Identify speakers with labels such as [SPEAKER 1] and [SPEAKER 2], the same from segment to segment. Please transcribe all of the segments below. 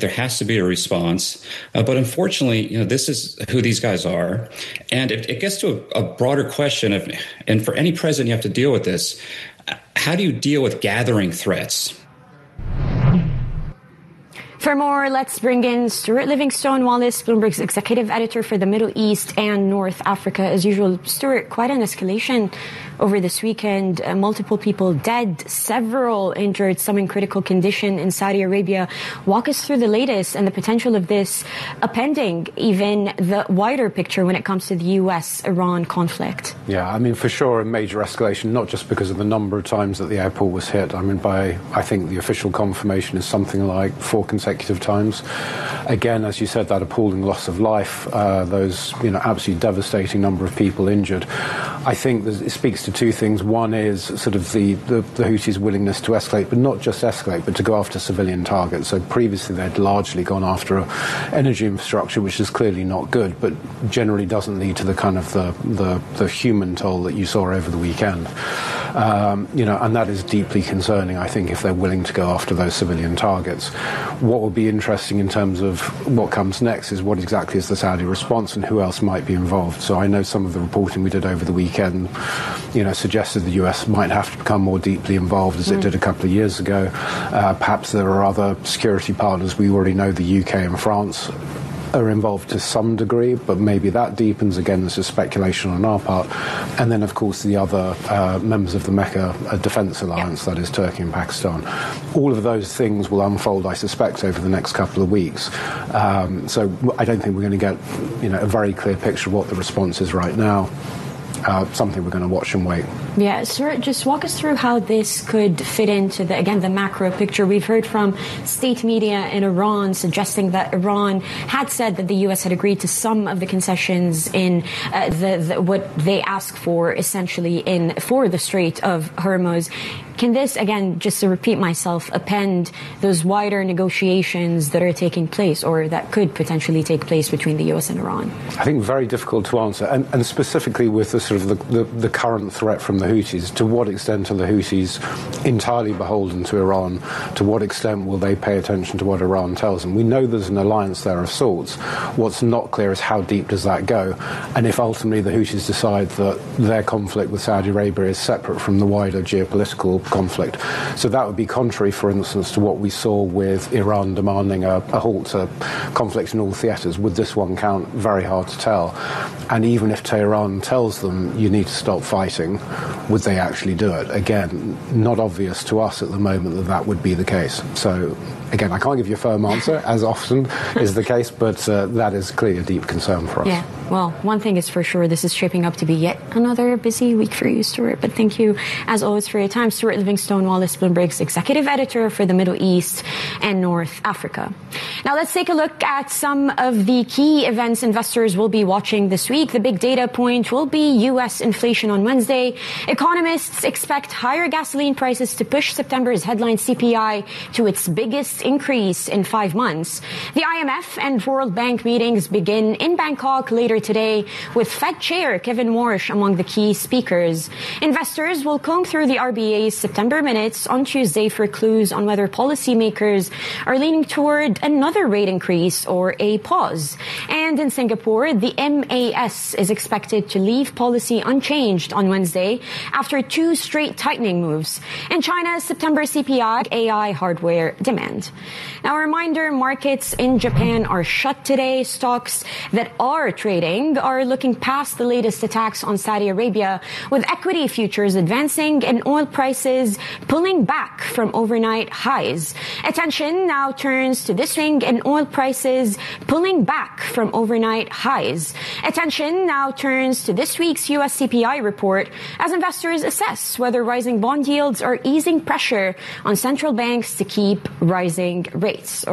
[SPEAKER 1] there has to be a response. But unfortunately, this is who these guys are. And it gets to a broader question of, and for any president, you have to deal with this. How do you deal with gathering threats?
[SPEAKER 2] For more, let's bring in Stuart Livingstone-Wallace, Bloomberg's executive editor for the Middle East and North Africa. As usual, Stuart, quite an escalation over this weekend. Multiple people dead, several injured, some in critical condition in Saudi Arabia. Walk us through the latest and the potential of this upending even the wider picture when it comes to the U.S.-Iran conflict.
[SPEAKER 3] Yeah, I mean, for sure, a major escalation, not just because of the number of times that the airport was hit. I mean, I think the official confirmation is something like 4 consecutive times. Again, as you said, that appalling loss of life, those, absolutely devastating number of people injured. I think it speaks to 2 things. One is sort of the Houthis' willingness to escalate, but not just escalate, but to go after civilian targets. So previously they'd largely gone after energy infrastructure, which is clearly not good, but generally doesn't lead to the kind of the human toll that you saw over the weekend. And that is deeply concerning, I think, if they're willing to go after those civilian targets. What will be interesting in terms of what comes next is what exactly is the Saudi response and who else might be involved. So I know some of the reporting we did over the weekend, suggested the US might have to become more deeply involved as it did a couple of years ago. Perhaps there are other security partners. We already know the UK and France are involved to some degree, but maybe that deepens. Again, this is speculation on our part. And then, of course, the other members of the Mecca Defence Alliance, that is Turkey and Pakistan. All of those things will unfold, I suspect, over the next couple of weeks. So I don't think we're going to get, a very clear picture of what the response is right now. Something we're going to watch and wait.
[SPEAKER 2] Yeah, sir, just walk us through how this could fit into the macro picture. We've heard from state media in Iran suggesting that Iran had said that the U.S. had agreed to some of the concessions in what they ask for, essentially, for the Strait of Hormuz. Can this, again, just to repeat myself, append those wider negotiations that are taking place or that could potentially take place between the U.S. and Iran?
[SPEAKER 3] I think very difficult to answer, and specifically with the sort of the current threat from the Houthis. To what extent are the Houthis entirely beholden to Iran? To what extent will they pay attention to what Iran tells them? We know there's an alliance there of sorts. What's not clear is how deep does that go, and if ultimately the Houthis decide that their conflict with Saudi Arabia is separate from the wider geopolitical conflict. So that would be contrary, for instance, to what we saw with Iran demanding a halt to conflict in all theatres. Would this one count? Very hard to tell. And even if Tehran tells them you need to stop fighting, would they actually do it? Again, not obvious to us at the moment that would be the case. So again, I can't give you a firm answer, as often is the case, but that is clearly a deep concern for us.
[SPEAKER 2] Yeah, well, one thing is for sure, this is shaping up to be yet another busy week for you, Stuart. But thank you, as always, for your time. Stuart Livingstone-Wallace, Bloomberg's executive editor for the Middle East and North Africa. Now, let's take a look at some of the key events investors will be watching this week. The big data point will be U.S. inflation on Wednesday. Economists expect higher gasoline prices to push September's headline CPI to its biggest increase in 5 months. The IMF and World Bank meetings begin in Bangkok later today, with Fed Chair Kevin Warsh among the key speakers. Investors will comb through the RBA's September minutes on Tuesday for clues on whether policymakers are leaning toward another rate increase or a pause. And in Singapore, the MAS is expected to leave policy unchanged on Wednesday after 2 straight tightening moves. In China's September CPI, AI hardware demand. Now, a reminder, markets in Japan are shut today. Stocks that are trading are looking past the latest attacks on Saudi Arabia, with equity futures advancing and oil prices pulling back from overnight highs. Attention now turns to this swing in oil prices pulling back from overnight highs. Attention now turns to this week's U.S. CPI report as investors assess whether rising bond yields are easing pressure on central banks to keep raising rates.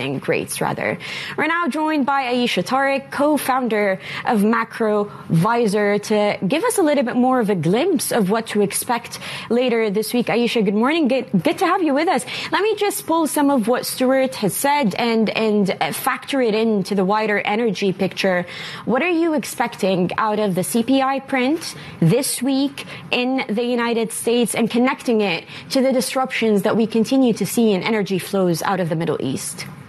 [SPEAKER 2] We're now joined by Ayesha Tariq, co-founder of Macrovisor, to give us a little bit more of a glimpse of what to expect later this week. Ayesha, good morning. Good to have you with us. Let me just pull some of what Stuart has said and factor it into the wider energy picture. What are you expecting out of the CPI print this week in the United States and connecting it to the disruptions that we continue to see in energy flows out of the Middle East?